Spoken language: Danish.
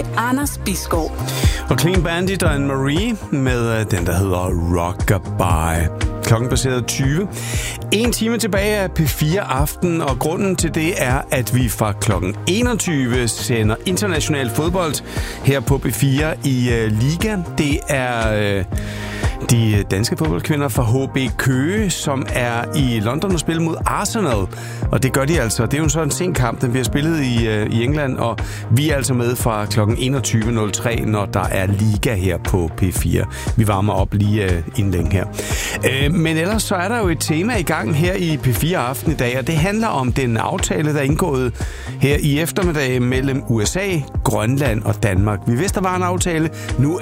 Anders Bisgaard. Og Clean Bandit og Anne-Marie med den, der hedder Rockabye. Klokken passeret 20. 1 time tilbage af P4 Aften, og grunden til det er, at vi fra klokken 21 sender international fodbold her på P4 i Liga. Det er de danske fodboldkvinder fra HB Køge, som er i London og spiller mod Arsenal. Og det gør de altså. Det er jo så en sen kamp, den vi har spillet i England, og vi er altså med fra klokken 21.03, når der er Liga her på P4. Vi varmer op lige inden længe her. Men ellers så er der jo et tema i gang her i P4 Aften i dag, og det handler om den aftale, der er indgået her i eftermiddag mellem USA, Grønland og Danmark. Vi vidste, der var en aftale. Nu